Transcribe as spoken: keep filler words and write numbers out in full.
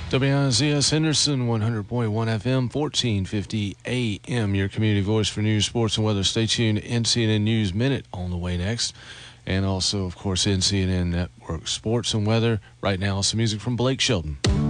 W I Z S Henderson, one hundred point one F M, fourteen fifty A M, your community voice for news, sports, and weather. Stay tuned. N C N N News Minute on the way next. And also, of course, N C N N Network Sports and Weather. Right now, some music from Blake Shelton.